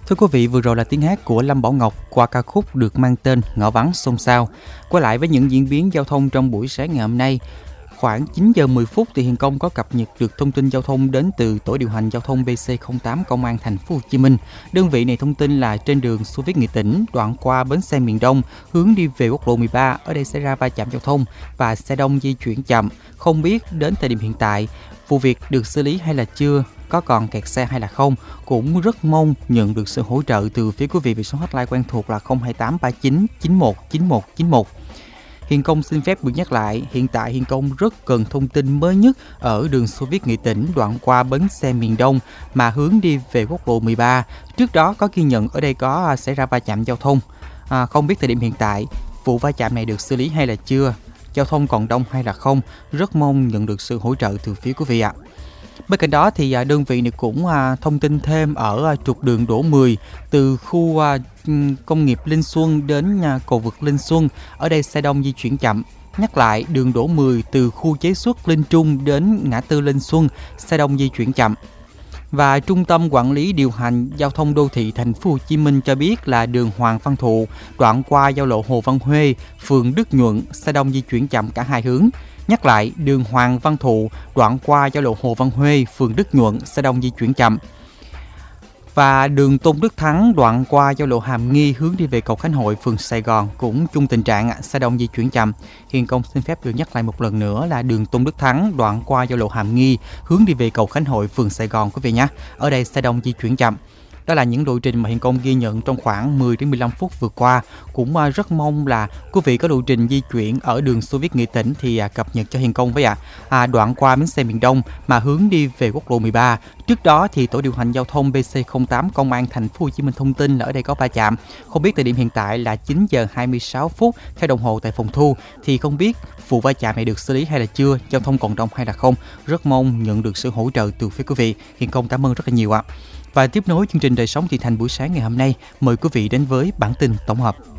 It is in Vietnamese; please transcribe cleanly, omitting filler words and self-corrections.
Thưa quý vị, vừa rồi là tiếng hát của Lâm Bảo Ngọc qua ca khúc được mang tên Ngõ Vắng Xôn Xao. Quay lại với những diễn biến giao thông trong buổi sáng ngày hôm nay. Khoảng 9 giờ 10 phút thì Hiền Công có cập nhật được thông tin giao thông đến từ Tổ điều hành giao thông BC08 Công an thành phố Hồ Chí Minh. Đơn vị này thông tin là trên đường Xô Viết Nghệ Tĩnh, đoạn qua bến xe miền Đông, hướng đi về quốc lộ 13, ở đây xảy ra va chạm giao thông và xe đông di chuyển chậm. Không biết đến thời điểm hiện tại vụ việc được xử lý hay là chưa, có còn kẹt xe hay là không, cũng rất mong nhận được sự hỗ trợ từ phía quý vị về số hotline quen thuộc là 02839 919191. Hiền Công xin phép được nhắc lại, hiện tại Hiền Công rất cần thông tin mới nhất ở đường Xô Viết Nghệ Tĩnh, đoạn qua bến xe miền Đông mà hướng đi về quốc lộ 13. Trước đó có ghi nhận ở đây có xảy ra va chạm giao thông. Không biết thời điểm hiện tại vụ va chạm này được xử lý hay là chưa, giao thông còn đông hay là không, rất mong nhận được sự hỗ trợ từ phía quý vị ạ. Bên cạnh đó thì đơn vị này cũng thông tin thêm ở trục đường Đỗ 10 từ khu công nghiệp Linh Xuân đến cầu vượt Linh Xuân, ở đây xe đông di chuyển chậm. Nhắc lại, đường Đỗ 10 từ khu chế xuất Linh Trung đến ngã tư Linh Xuân, xe đông di chuyển chậm. Và Trung tâm Quản lý điều hành giao thông đô thị thành phố Hồ Chí Minh cho biết là đường Hoàng Văn Thụ, đoạn qua giao lộ Hồ Văn Huê, phường Đức Nhuận, xe đông di chuyển chậm cả hai hướng. Nhắc lại, đường Hoàng Văn Thụ, đoạn qua giao lộ Hồ Văn Huê, phường Đức Nhuận, xe đông di chuyển chậm. Và đường Tôn Đức Thắng, đoạn qua giao lộ Hàm Nghi, hướng đi về cầu Khánh Hội, phường Sài Gòn, cũng chung tình trạng xe đông di chuyển chậm. Hiền Công xin phép được nhắc lại một lần nữa là đường Tôn Đức Thắng, đoạn qua giao lộ Hàm Nghi, hướng đi về cầu Khánh Hội, phường Sài Gòn quý vị nhé. Ở đây xe đông di chuyển chậm. Đó là những lộ trình mà Hiền Công ghi nhận trong khoảng 10 đến 15 phút vừa qua. Cũng rất mong là quý vị có lộ trình di chuyển ở đường Xô Viết Nghệ Tĩnh thì cập nhật cho Hiền Công với ạ. Đoạn qua bến xe miền Đông mà hướng đi về quốc lộ 13. Trước đó thì Tổ điều hành giao thông BC08 Công an thành phố Hồ Chí Minh thông tin là ở đây có va chạm. Không biết thời điểm hiện tại là 9 giờ 26 phút theo đồng hồ tại phòng thu, thì không biết vụ va chạm này được xử lý hay là chưa, giao thông còn đông hay là không. Rất mong nhận được sự hỗ trợ từ phía quý vị. Hiền Công cảm ơn rất là nhiều ạ. Và tiếp nối chương trình Đời sống Thị Thành buổi sáng ngày hôm nay, mời quý vị đến với bản tin tổng hợp.